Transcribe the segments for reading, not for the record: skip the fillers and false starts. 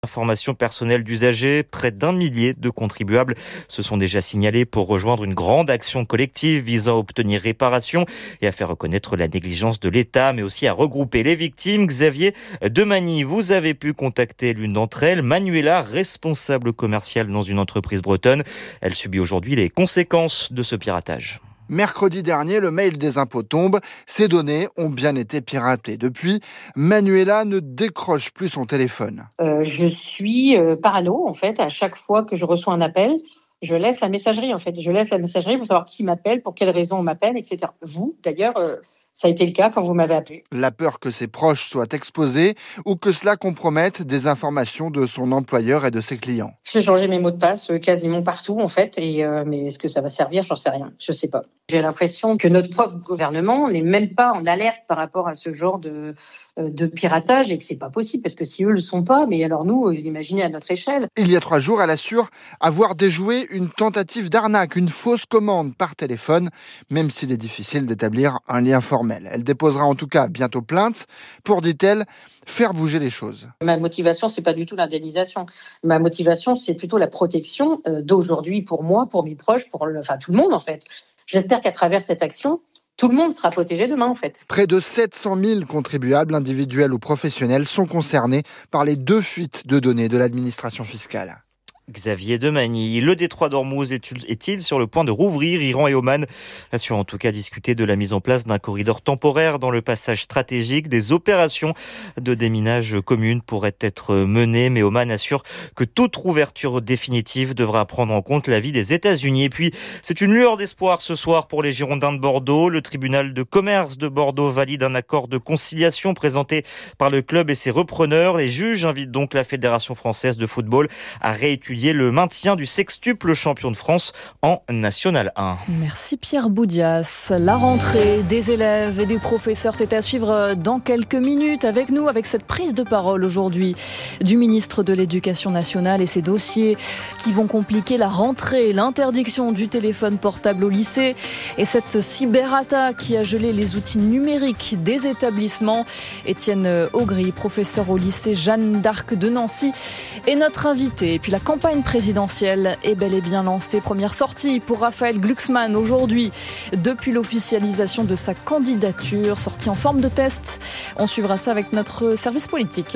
Informations personnelles d'usagers, près d'1 millier de contribuables se sont déjà signalés pour rejoindre une grande action collective visant à obtenir réparation et à faire reconnaître la négligence de l'État, mais aussi à regrouper les victimes. Xavier Demagny, vous avez pu contacter l'une d'entre elles, Manuela, responsable commerciale dans une entreprise bretonne. Elle subit aujourd'hui les conséquences de ce piratage. Mercredi dernier, le mail des impôts tombe. Ses données ont bien été piratées. Depuis, Manuela ne décroche plus son téléphone. Je suis parano, en fait. À chaque fois que je reçois un appel, je laisse la messagerie, en fait. Je laisse la messagerie pour savoir qui m'appelle, pour quelles raisons on m'appelle, etc. Vous, d'ailleurs, ça a été le cas quand vous m'avez appelé. La peur que ses proches soient exposés ou que cela compromette des informations de son employeur et de ses clients. J'ai changé mes mots de passe quasiment partout, en fait. Mais est-ce que ça va servir ? J'en sais rien. Je sais pas. J'ai l'impression que notre propre gouvernement n'est même pas en alerte par rapport à ce genre de piratage et que c'est pas possible. Parce que si eux le sont pas, mais alors nous, vous imaginez à notre échelle. Il y a 3 jours, elle assure avoir déjoué une tentative d'arnaque, une fausse commande par téléphone, même s'il est difficile d'établir un lien formel. Elle déposera en tout cas bientôt plainte pour, dit-elle, faire bouger les choses. Ma motivation, c'est pas du tout l'indemnisation. Ma motivation, c'est plutôt la protection d'aujourd'hui pour moi, pour mes proches, pour tout le monde en fait. J'espère qu'à travers cette action, tout le monde sera protégé demain en fait. Près de 700 000 contribuables, individuels ou professionnels, sont concernés par les 2 fuites de données de l'administration fiscale. Xavier Demagny, le détroit d'Ormuz est-il sur le point de rouvrir ? Iran et Oman assurent en tout cas discuter de la mise en place d'un corridor temporaire dans le passage stratégique. Des opérations de déminage communes pourraient être menées, mais Oman assure que toute rouverture définitive devra prendre en compte l'avis des États-Unis. Et puis, c'est une lueur d'espoir ce soir pour les Girondins de Bordeaux. Le tribunal de commerce de Bordeaux valide un accord de conciliation présenté par le club et ses repreneurs. Les juges invitent donc la Fédération française de football à réétudier le maintien du sextuple champion de France en National 1. Merci Pierre Boudias. La rentrée des élèves et des professeurs, c'est à suivre dans quelques minutes avec nous, avec cette prise de parole aujourd'hui du ministre de l'Éducation nationale et ses dossiers qui vont compliquer la rentrée, l'interdiction du téléphone portable au lycée et cette cyberattaque qui a gelé les outils numériques des établissements. Étienne Augry, professeur au lycée Jeanne d'Arc de Nancy, est notre invité. Et puis la campagne présidentielle est bel et bien lancée. Première sortie pour Raphaël Glucksmann aujourd'hui depuis l'officialisation de sa candidature, sortie en forme de test. On suivra ça avec notre service politique.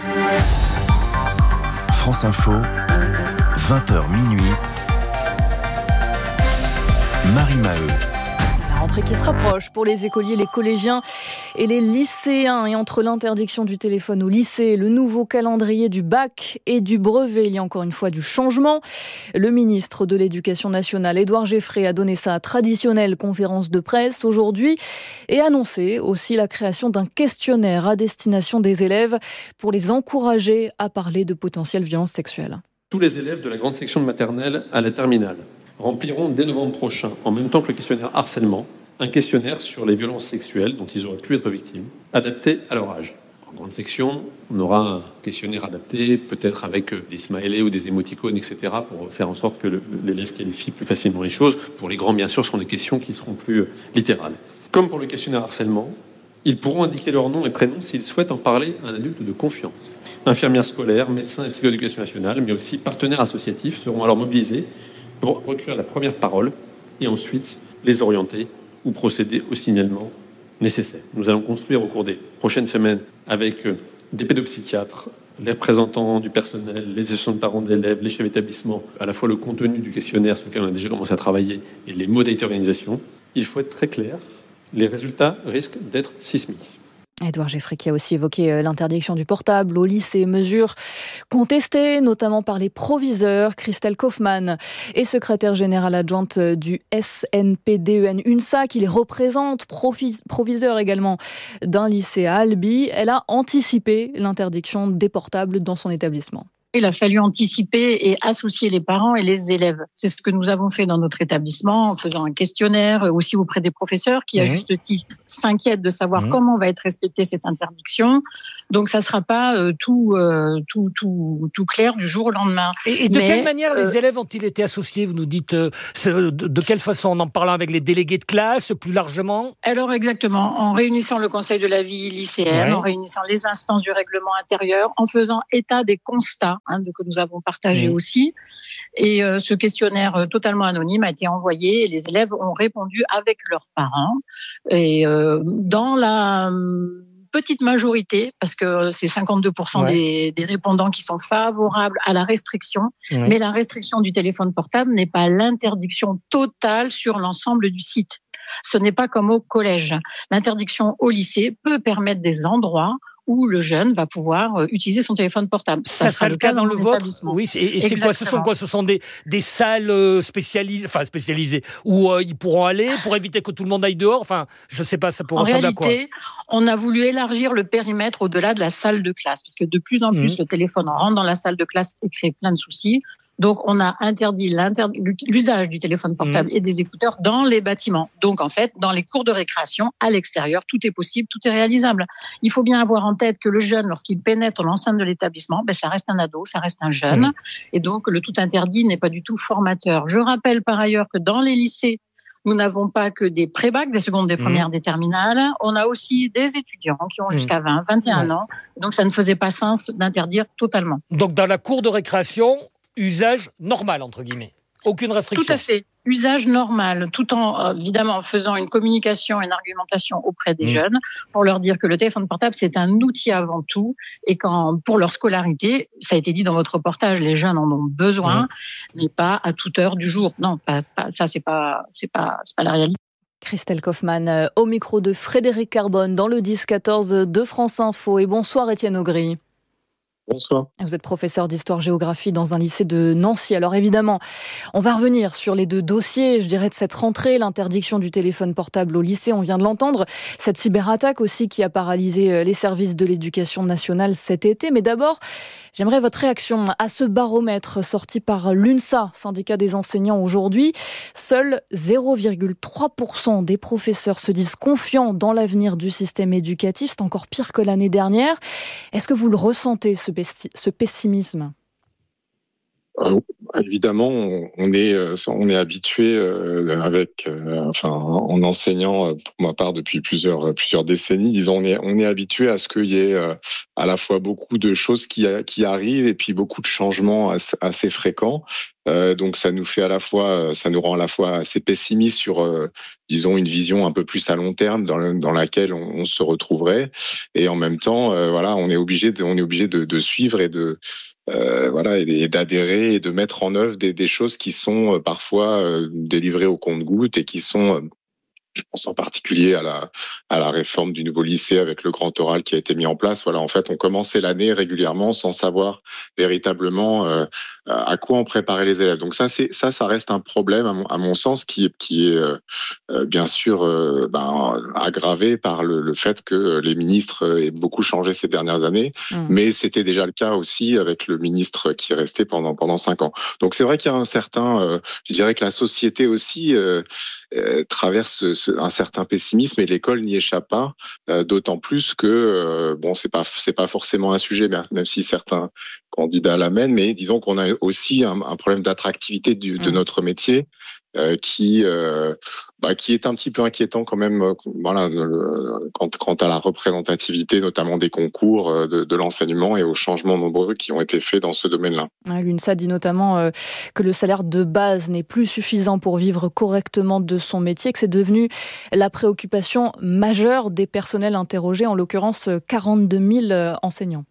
France Info, 20h minuit. Marie Maheu. La rentrée qui se rapproche pour les écoliers, les collégiens et les lycéens. Et entre l'interdiction du téléphone au lycée, le nouveau calendrier du bac et du brevet, il y a encore une fois du changement. Le ministre de l'Éducation nationale, Édouard Geffrey, a donné sa traditionnelle conférence de presse aujourd'hui et annoncé aussi la création d'un questionnaire à destination des élèves pour les encourager à parler de potentielles violences sexuelles. Tous les élèves de la grande section de maternelle à la terminale rempliront dès novembre prochain, en même temps que le questionnaire harcèlement, un questionnaire sur les violences sexuelles dont ils auraient pu être victimes, adapté à leur âge. En grande section, on aura un questionnaire adapté, peut-être avec des smileys ou des émoticônes, etc., pour faire en sorte que l'élève qualifie plus facilement les choses. Pour les grands, bien sûr, ce seront des questions qui seront plus littérales. Comme pour le questionnaire harcèlement, ils pourront indiquer leur nom et prénom s'ils souhaitent en parler à un adulte de confiance. Infirmières scolaires, médecins et psychologues d'éducation nationale, mais aussi partenaires associatifs seront alors mobilisés pour recueillir la première parole et ensuite les orienter ou procéder au signalement nécessaire. Nous allons construire au cours des prochaines semaines avec des pédopsychiatres, les représentants du personnel, les associations de parents d'élèves, les chefs d'établissement, à la fois le contenu du questionnaire sur lequel on a déjà commencé à travailler et les modalités d'organisation. Il faut être très clair, les résultats risquent d'être sismiques. Édouard Geffrey qui a aussi évoqué l'interdiction du portable au lycée, mesure contestée notamment par les proviseurs. Christelle Kaufmann est secrétaire générale adjointe du SNPDEN-UNSA qui les représente, proviseur également d'un lycée à Albi. Elle a anticipé l'interdiction des portables dans son établissement. Il a fallu anticiper et associer les parents et les élèves. C'est ce que nous avons fait dans notre établissement en faisant un questionnaire aussi auprès des professeurs qui, à juste titre, s'inquiètent de savoir comment va être respectée cette interdiction. Donc, ça ne sera pas tout clair du jour au lendemain. Et de quelle manière les élèves ont-ils été associés ? Vous nous dites de quelle façon ? En parlant avec les délégués de classe, plus largement ? Alors, exactement. En réunissant le conseil de la vie lycéenne, en réunissant les instances du règlement intérieur, en faisant état des constats que nous avons partagé aussi. Et ce questionnaire totalement anonyme a été envoyé et les élèves ont répondu avec leurs parents. Et dans la petite majorité, parce que c'est 52% des répondants qui sont favorables à la restriction, mais la restriction du téléphone portable n'est pas l'interdiction totale sur l'ensemble du site. Ce n'est pas comme au collège. L'interdiction au lycée peut permettre des endroits où le jeune va pouvoir utiliser son téléphone portable. Ça sera le cas dans le vôtre ? Oui, et c'est quoi ? Ce sont quoi ? Ce sont des salles spécialisées où ils pourront aller pour éviter que tout le monde aille dehors ? Enfin, je ne sais pas, ça pourrait ressembler à quoi ? En réalité, on a voulu élargir le périmètre au-delà de la salle de classe, parce que de plus en plus, le téléphone rentre dans la salle de classe et crée plein de soucis. Donc, on a interdit l'usage du téléphone portable et des écouteurs dans les bâtiments. Donc, en fait, dans les cours de récréation, à l'extérieur, tout est possible, tout est réalisable. Il faut bien avoir en tête que le jeune, lorsqu'il pénètre l'enceinte de l'établissement, ça reste un ado, ça reste un jeune. Et donc, le tout interdit n'est pas du tout formateur. Je rappelle par ailleurs que dans les lycées, nous n'avons pas que des pré-bac, des secondes, des premières, des terminales. On a aussi des étudiants qui ont jusqu'à 20, 21 ans. Donc, ça ne faisait pas sens d'interdire totalement. Donc, dans la cour de récréation, usage normal, entre guillemets. Aucune restriction. Tout à fait. Usage normal, tout en, évidemment, en faisant une communication et une argumentation auprès des jeunes pour leur dire que le téléphone portable, c'est un outil avant tout et pour leur scolarité, ça a été dit dans votre reportage, les jeunes en ont besoin, mais pas à toute heure du jour. Non, ça, c'est pas la réalité. Christelle Kaufmann, au micro de Frédéric Carbone, dans le 10-14 de France Info. Et bonsoir Étienne Augry. Bonsoir. Vous êtes professeur d'histoire-géographie dans un lycée de Nancy. Alors évidemment, on va revenir sur les deux dossiers, je dirais, de cette rentrée. L'interdiction du téléphone portable au lycée, on vient de l'entendre. Cette cyberattaque aussi qui a paralysé les services de l'éducation nationale cet été. Mais d'abord, j'aimerais votre réaction à ce baromètre sorti par l'UNSA, syndicat des enseignants aujourd'hui. Seuls 0,3% des professeurs se disent confiants dans l'avenir du système éducatif. C'est encore pire que l'année dernière. Est-ce que vous le ressentez, ce pessimisme ? Évidemment, on est habitué en enseignant pour ma part depuis plusieurs décennies, disons, on est habitué à ce qu'il y ait à la fois beaucoup de choses qui arrivent et puis beaucoup de changements assez fréquents. Donc ça nous rend à la fois assez pessimistes sur disons une vision un peu plus à long terme dans laquelle on se retrouverait, et en même temps on est obligé de suivre et de et d'adhérer et de mettre en œuvre des choses qui sont parfois délivrées au compte-gouttes et qui sont, je pense en particulier à la réforme du nouveau lycée avec le grand oral qui a été mis en place. Voilà, en fait, on commençait l'année régulièrement sans savoir véritablement à quoi on préparait les élèves. Donc ça reste un problème à mon sens qui est bien sûr aggravé par le fait que les ministres aient beaucoup changé ces dernières années, mais c'était déjà le cas aussi avec le ministre qui est resté pendant 5 ans. Donc c'est vrai qu'il y a un certain, je dirais que la société aussi traverse un certain pessimisme et l'école n'y échappe pas, d'autant plus que c'est pas forcément un sujet, même si certains candidats l'amènent, mais disons qu'on a aussi un problème d'attractivité de notre métier qui est un petit peu inquiétant quand même, quant à la représentativité, notamment des concours, de l'enseignement et aux changements nombreux qui ont été faits dans ce domaine-là. L'UNSA dit notamment que le salaire de base n'est plus suffisant pour vivre correctement de son métier, que c'est devenu la préoccupation majeure des personnels interrogés, en l'occurrence 42 000 enseignants.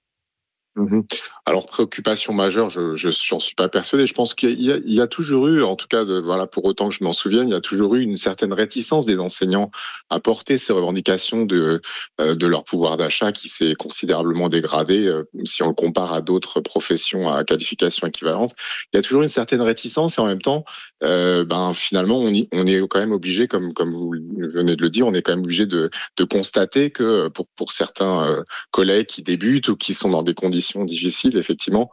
Alors, préoccupation majeure, j'en suis pas persuadé. Je pense qu'il y a toujours eu, en tout cas, pour autant que je m'en souvienne, il y a toujours eu une certaine réticence des enseignants à porter ces revendications de leur pouvoir d'achat qui s'est considérablement dégradé si on le compare à d'autres professions à qualification équivalente. Il y a toujours une certaine réticence et en même temps, finalement, on est quand même obligé, comme vous venez de le dire, on est quand même obligé de constater que pour certains collègues qui débutent ou qui sont dans des conditions difficiles, éducative, effectivement,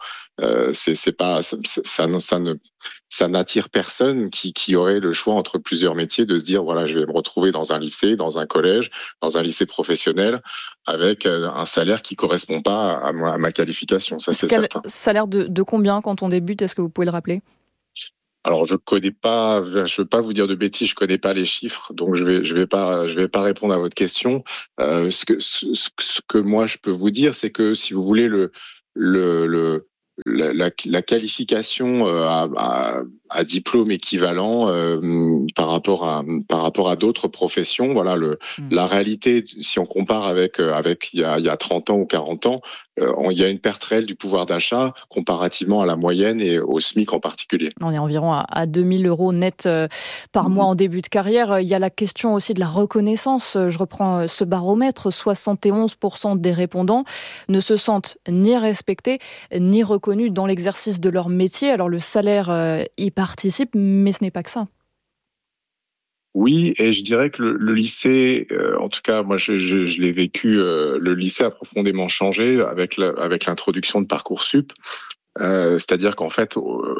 ça n'attire personne qui aurait le choix entre plusieurs métiers de se dire voilà, je vais me retrouver dans un lycée, dans un collège, dans un lycée professionnel avec un salaire qui correspond pas à ma qualification. Ça, c'est certain. Salaire de combien quand on débute? Est-ce que vous pouvez le rappeler? Alors je veux pas vous dire de bêtises, je connais pas les chiffres, donc je vais pas répondre à votre question. Ce que moi je peux vous dire, c'est que si vous voulez la qualification à diplôme équivalent par rapport à d'autres professions, voilà la réalité, si on compare avec il y a 30 ans ou 40 ans, il y a une perte réelle du pouvoir d'achat comparativement à la moyenne et au SMIC en particulier. On est environ à 2000 € net par mois en début de carrière. Il y a la question aussi de la reconnaissance. Je reprends ce baromètre. 71% des répondants ne se sentent ni respectés ni reconnus dans l'exercice de leur métier. Alors le salaire y participe, mais ce n'est pas que ça. Oui, et je dirais que le lycée, en tout cas, moi, je l'ai vécu. Le lycée a profondément changé avec l'introduction de Parcoursup. C'est-à-dire qu'en fait,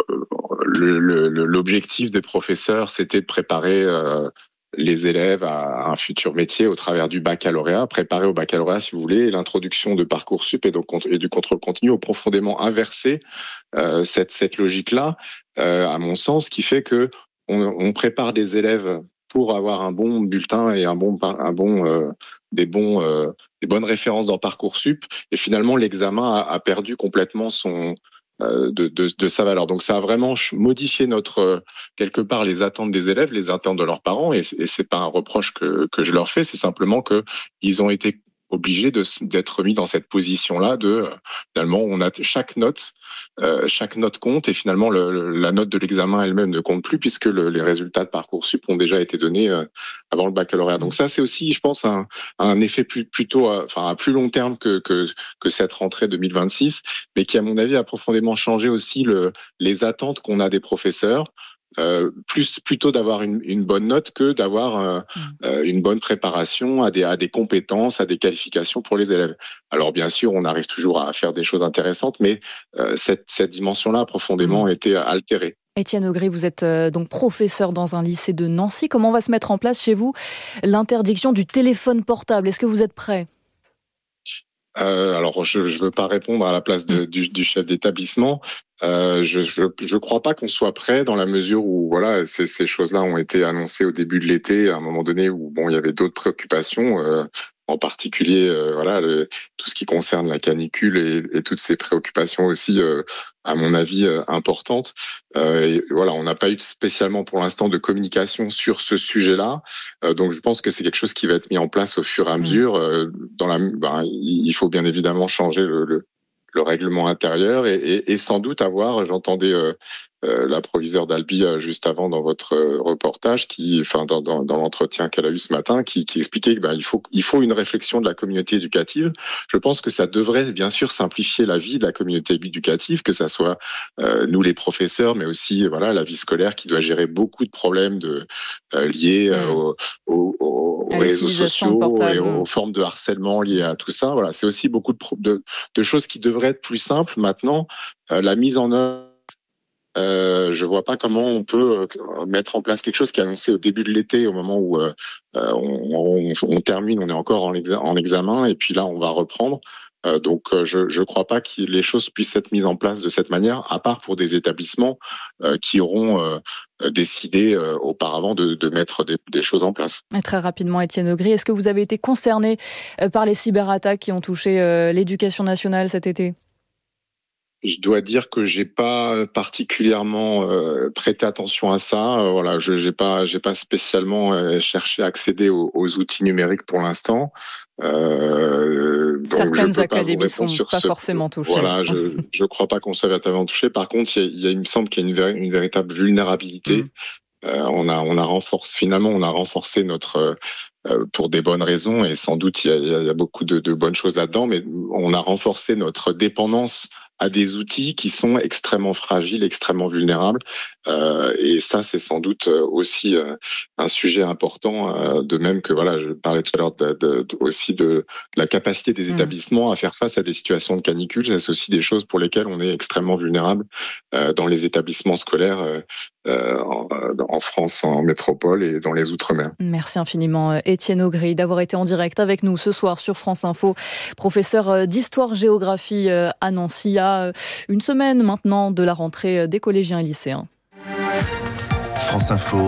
l'objectif des professeurs, c'était de préparer les élèves à un futur métier au travers du baccalauréat, préparer au baccalauréat, si vous voulez. L'introduction de Parcoursup et du contrôle continu ont profondément inversé cette logique-là, à mon sens, qui fait que on prépare des élèves pour avoir un bon bulletin et des bonnes références dans Parcoursup, et finalement l'examen a perdu complètement de sa valeur. Donc ça a vraiment modifié quelque part les attentes des élèves, les attentes de leurs parents, et c'est pas un reproche que je leur fais, c'est simplement que ils ont été obligés d'être mis dans cette position-là finalement chaque note compte, et finalement la note de l'examen elle-même ne compte plus puisque les résultats de Parcoursup ont déjà été donnés avant le baccalauréat. Donc ça, c'est aussi, je pense, un effet plutôt à plus long terme que cette rentrée 2026, mais qui, à mon avis, a profondément changé aussi les attentes qu'on a des professeurs. Plutôt d'avoir une bonne note que d'avoir une bonne préparation à des compétences, à des qualifications pour les élèves. Alors bien sûr, on arrive toujours à faire des choses intéressantes, mais cette dimension-là a profondément été altérée. Étienne Augry, vous êtes donc professeur dans un lycée de Nancy. Comment va se mettre en place chez vous l'interdiction du téléphone portable? Est-ce que vous êtes prêt? Alors, je veux pas répondre à la place du chef d'établissement. Je crois pas qu'on soit prêt, dans la mesure où voilà, ces choses-là ont été annoncées au début de l'été, à un moment donné où il y avait d'autres préoccupations, en particulier tout ce qui concerne la canicule et toutes ces préoccupations aussi, à mon avis, importantes. Et voilà, on n'a pas eu spécialement pour l'instant de communication sur ce sujet-là, donc je pense que c'est quelque chose qui va être mis en place au fur et à mesure. Il faut bien évidemment changer le règlement intérieur et sans doute j'entendais la proviseure d'Albi juste avant dans votre reportage, dans l'entretien qu'elle a eu ce matin, qui expliquait qu'il faut une réflexion de la communauté éducative. Je pense que ça devrait bien sûr simplifier la vie de la communauté éducative, que ça soit nous les professeurs, mais aussi la vie scolaire qui doit gérer beaucoup de problèmes liés aux réseaux sociaux et aux formes de harcèlement liées à tout ça. Voilà, c'est aussi beaucoup de choses qui devraient être plus simples maintenant. La mise en œuvre, je vois pas comment on peut mettre en place quelque chose qui est annoncé au début de l'été, au moment où on termine, on est encore en examen, et puis là on va reprendre. Donc je crois pas que les choses puissent être mises en place de cette manière, à part pour des établissements qui auront décidé auparavant de mettre des choses en place. Et très rapidement, Étienne Augry, est-ce que vous avez été concerné par les cyberattaques qui ont touché l'éducation nationale cet été ? Je dois dire que j'ai pas particulièrement prêté attention à ça. Voilà, j'ai pas spécialement cherché à accéder aux outils numériques pour l'instant. Certaines académies sont pas forcément touchées. Voilà, je crois pas qu'on soit véritablement touché. Par contre, il me semble qu'il y a une véritable vulnérabilité. On a renforcé notre pour des bonnes raisons, et sans doute il y a beaucoup de bonnes choses là-dedans, mais on a renforcé notre dépendance à des outils qui sont extrêmement fragiles, extrêmement vulnérables. Et ça, c'est sans doute aussi un sujet important, de même que je parlais tout à l'heure aussi de la capacité des établissements à faire face à des situations de canicule. C'est aussi des choses pour lesquelles on est extrêmement vulnérable dans les établissements scolaires en France, en métropole et dans les Outre-mer. Merci infiniment Étienne Augry d'avoir été en direct avec nous ce soir sur France Info, professeur d'histoire-géographie à Nancy, à une semaine maintenant de la rentrée des collégiens et lycéens. France Info,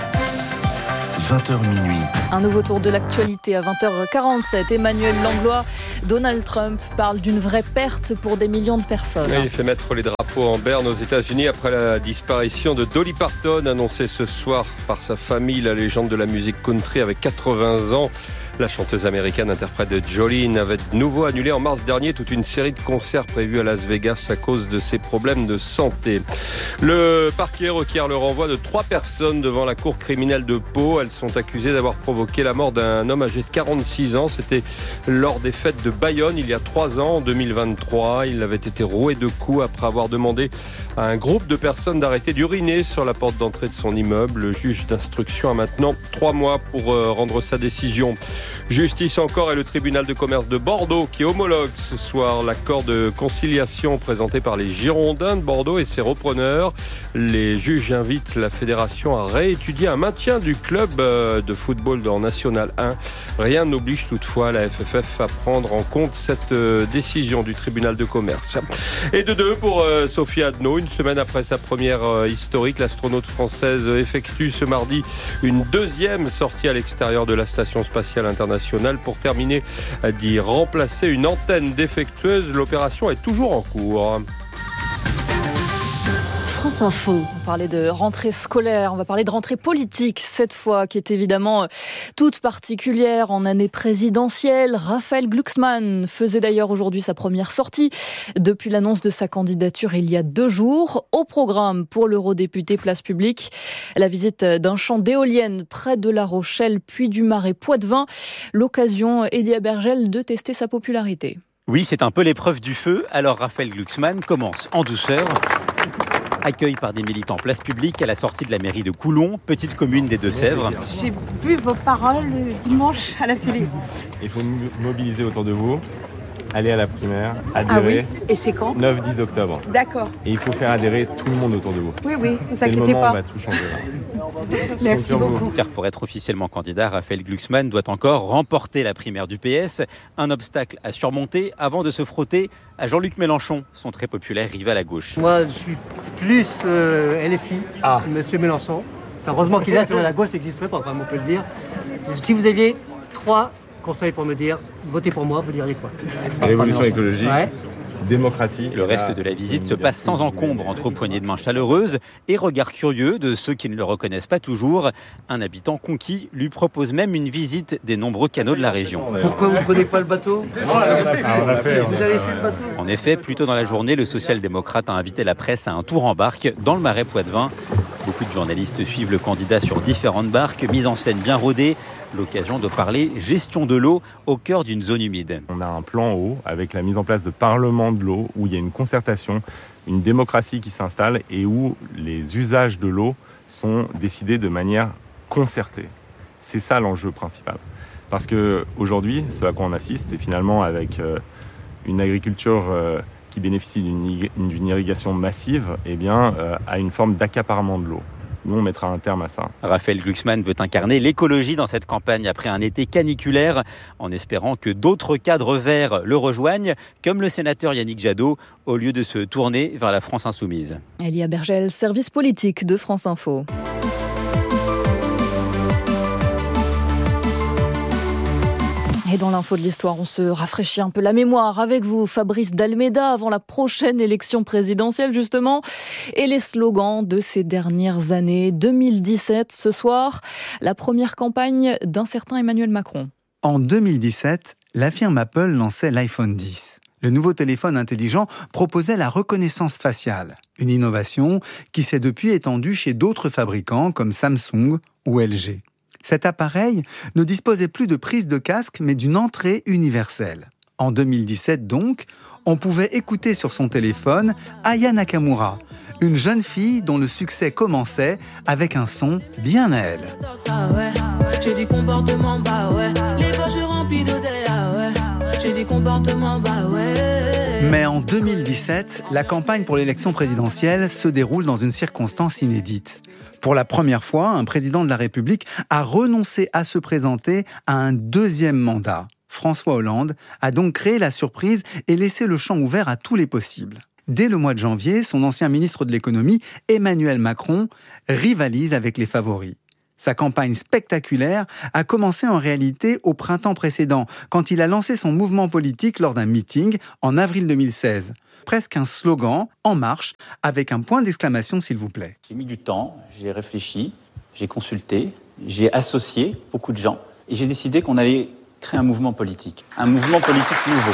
20h minuit. Un nouveau tour de l'actualité à 20h47. Emmanuel Langlois, Donald Trump parle d'une vraie perte pour des millions de personnes. Il fait mettre les drapeaux en berne aux États-Unis après la disparition de Dolly Parton, annoncée ce soir par sa famille. La légende de la musique country avec 80 ans. La chanteuse américaine interprète de Jolene avait de nouveau annulé en mars dernier toute une série de concerts prévus à Las Vegas à cause de ses problèmes de santé. Le parquet requiert le renvoi de 3 personnes devant la cour criminelle de Pau. Elles sont accusées d'avoir provoqué la mort d'un homme âgé de 46 ans. C'était lors des fêtes de Bayonne il y a 3 ans, en 2023. Il avait été roué de coups après avoir demandé à un groupe de personnes d'arrêter d'uriner sur la porte d'entrée de son immeuble. Le juge d'instruction a maintenant 3 mois pour rendre sa décision. Justice encore et le tribunal de commerce de Bordeaux qui homologue ce soir l'accord de conciliation présenté par les Girondins de Bordeaux et ses repreneurs. Les juges invitent la fédération à réétudier un maintien du club de football en National 1. Rien n'oblige toutefois la FFF à prendre en compte cette décision du tribunal de commerce. Et de 2 pour Sophie Adno. Une semaine après sa première historique, l'astronaute française effectue ce mardi une deuxième sortie à l'extérieur de la station spatiale internationale pour terminer d'y remplacer une antenne défectueuse. L'opération est toujours en cours. France Info. On parlait de rentrée scolaire, on va parler de rentrée politique cette fois, qui est évidemment toute particulière en année présidentielle. Raphaël Glucksmann faisait d'ailleurs aujourd'hui sa première sortie depuis l'annonce de sa candidature il y a 2 jours. Au programme pour l'eurodéputé Place Publique, la visite d'un champ d'éoliennes près de La Rochelle, puis du Marais Poitevin. L'occasion, Elia Bergel, de tester sa popularité. Oui, c'est un peu l'épreuve du feu. Alors Raphaël Glucksmann commence en douceur. Accueilli par des militants Place Publique à la sortie de la mairie de Coulon, petite commune des Deux-Sèvres. J'ai vu vos paroles dimanche à la télé. Il faut mobiliser autour de vous, aller à la primaire, adhérer. Ah oui. Et c'est quand ? 9-10 octobre. D'accord. Et il faut faire adhérer tout le monde autour de vous. Oui, ne vous c'est le inquiétez moment pas. On va tout changer là. Merci beaucoup. Car pour être officiellement candidat, Raphaël Glucksmann doit encore remporter la primaire du PS. Un obstacle à surmonter avant de se frotter à Jean-Luc Mélenchon, son très populaire rival à gauche. Moi, je suis plus LFI, Monsieur Mélenchon. Heureusement qu'il est sur la gauche, n'existerait pas, on peut le dire. Si vous aviez 3 conseils pour me dire, votez pour moi, vous diriez quoi ? Révolution écologique. Ouais. Démocratie. Le reste de la visite se passe sans encombre, entre poignées de main chaleureuses et regards curieux de ceux qui ne le reconnaissent pas toujours. Un habitant conquis lui propose même une visite des nombreux canaux de la région. Pourquoi vous ne prenez pas le bateau ? Vous avez fait le bateau ? En effet, plus tôt dans la journée, le social-démocrate a invité la presse à un tour en barque dans le Marais Poitevin. Beaucoup de journalistes suivent le candidat sur différentes barques, mise en scène bien rodée. L'occasion de parler gestion de l'eau au cœur d'une zone humide. On a un plan eau avec la mise en place de parlements de l'eau où il y a une concertation, une démocratie qui s'installe et où les usages de l'eau sont décidés de manière concertée. C'est ça l'enjeu principal. Parce qu'aujourd'hui, ce à quoi on assiste, c'est finalement avec une agriculture qui bénéficie d'une irrigation massive, à une forme d'accaparement de l'eau. Nous, on mettra un terme à ça. Raphaël Glucksmann veut incarner l'écologie dans cette campagne après un été caniculaire, en espérant que d'autres cadres verts le rejoignent, comme le sénateur Yannick Jadot, au lieu de se tourner vers la France insoumise. Elia Bergel, service politique de France Info. Et dans l'info de l'histoire, on se rafraîchit un peu la mémoire avec vous, Fabrice Dalméda, avant la prochaine élection présidentielle justement, et les slogans de ces dernières années. 2017, ce soir, la première campagne d'un certain Emmanuel Macron. En 2017, la firme Apple lançait l'iPhone 10. Le nouveau téléphone intelligent proposait la reconnaissance faciale, une innovation qui s'est depuis étendue chez d'autres fabricants comme Samsung ou LG. Cet appareil ne disposait plus de prise de casque, mais d'une entrée universelle. En 2017 donc, on pouvait écouter sur son téléphone Aya Nakamura, une jeune fille dont le succès commençait avec un son bien à elle. J'ai des comportements, les poches remplies d'oseille, j'ai des comportements, Mais en 2017, la campagne pour l'élection présidentielle se déroule dans une circonstance inédite. Pour la première fois, un président de la République a renoncé à se présenter à un deuxième mandat. François Hollande a donc créé la surprise et laissé le champ ouvert à tous les possibles. Dès le mois de janvier, son ancien ministre de l'économie, Emmanuel Macron, rivalise avec les favoris. Sa campagne spectaculaire a commencé en réalité au printemps précédent, quand il a lancé son mouvement politique lors d'un meeting en avril 2016. Presque un slogan, En marche, avec un point d'exclamation s'il vous plaît. J'ai mis du temps, j'ai réfléchi, j'ai consulté, j'ai associé beaucoup de gens et j'ai décidé qu'on allait créer un mouvement politique nouveau.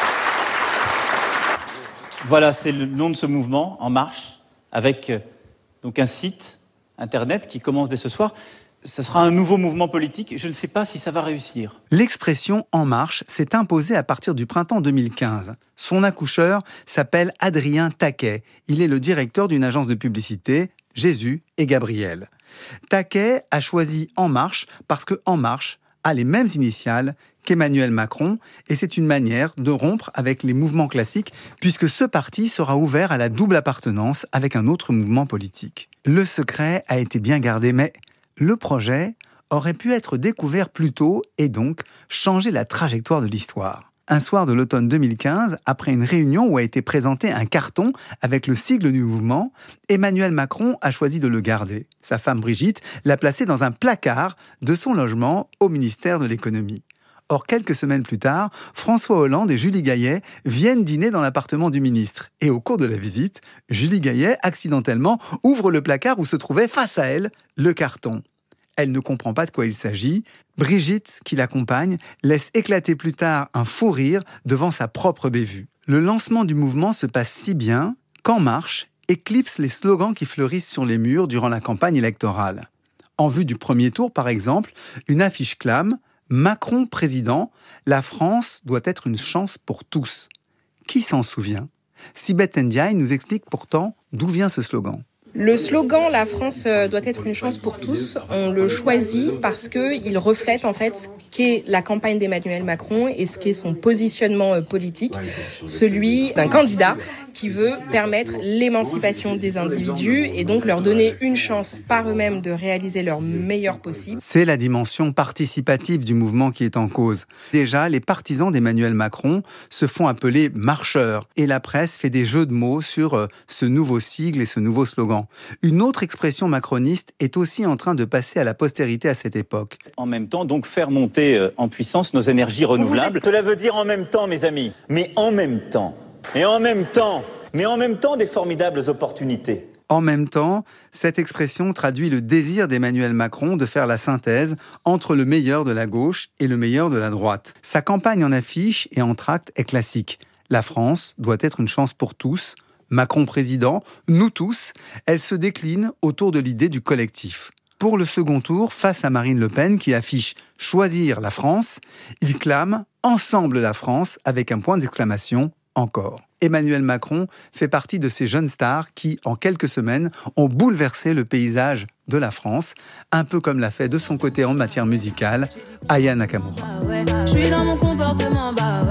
Voilà, c'est le nom de ce mouvement, En marche, avec donc un site internet qui commence dès ce soir. Ce sera un nouveau mouvement politique. Je ne sais pas si ça va réussir. L'expression « En marche » s'est imposée à partir du printemps 2015. Son accoucheur s'appelle Adrien Taquet. Il est le directeur d'une agence de publicité, Jésus et Gabriel. Taquet a choisi « En marche » parce que « En marche » a les mêmes initiales qu'Emmanuel Macron, et c'est une manière de rompre avec les mouvements classiques, puisque ce parti sera ouvert à la double appartenance avec un autre mouvement politique. Le secret a été bien gardé, mais le projet aurait pu être découvert plus tôt et donc changer la trajectoire de l'histoire. Un soir de l'automne 2015, après une réunion où a été présenté un carton avec le sigle du mouvement, Emmanuel Macron a choisi de le garder. Sa femme Brigitte l'a placé dans un placard de son logement au ministère de l'économie. Or, quelques semaines plus tard, François Hollande et Julie Gaillet viennent dîner dans l'appartement du ministre. Et au cours de la visite, Julie Gaillet, accidentellement, ouvre le placard où se trouvait face à elle le carton. Elle ne comprend pas de quoi il s'agit. Brigitte, qui l'accompagne, laisse éclater plus tard un fou rire devant sa propre bévue. Le lancement du mouvement se passe si bien qu'En marche éclipse les slogans qui fleurissent sur les murs durant la campagne électorale. En vue du premier tour, par exemple, une affiche clame « Macron président, la France doit être une chance pour tous ». Qui s'en souvient ? Sibeth Ndiaye nous explique pourtant d'où vient ce slogan. Le slogan « La France doit être une chance pour tous », on le choisit parce qu'il reflète en fait ce qu'est la campagne d'Emmanuel Macron et ce qu'est son positionnement politique, celui d'un candidat qui veut permettre l'émancipation des individus et donc leur donner une chance par eux-mêmes de réaliser leur meilleur possible. C'est la dimension participative du mouvement qui est en cause. Déjà, les partisans d'Emmanuel Macron se font appeler marcheurs et la presse fait des jeux de mots sur ce nouveau sigle et ce nouveau slogan. Une autre expression macroniste est aussi en train de passer à la postérité à cette époque. En même temps, donc faire monter en puissance nos énergies renouvelables. Cela veut dire en même temps, mes amis, mais en même temps. Et en même temps, des formidables opportunités. En même temps, cette expression traduit le désir d'Emmanuel Macron de faire la synthèse entre le meilleur de la gauche et le meilleur de la droite. Sa campagne en affiche et en tract est classique. La France doit être une chance pour tous. Macron président, nous tous, elle se décline autour de l'idée du collectif. Pour le second tour, face à Marine Le Pen qui affiche « Choisir la France », il clame « Ensemble la France » avec un point d'exclamation encore. Emmanuel Macron fait partie de ces jeunes stars qui, en quelques semaines, ont bouleversé le paysage de la France, un peu comme l'a fait de son côté en matière musicale, Aya Nakamura. Je suis dans mon comportement,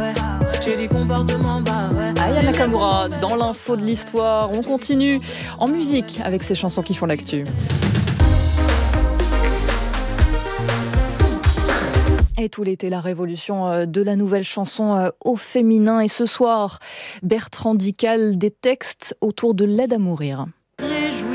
j'ai des comportements, Aya Nakamura, dans l'info de l'histoire, on continue en musique avec ces chansons qui font l'actu. Et tout l'été, la révolution de la nouvelle chanson au féminin. Et ce soir, Bertrand Dical, des textes autour de l'aide à mourir.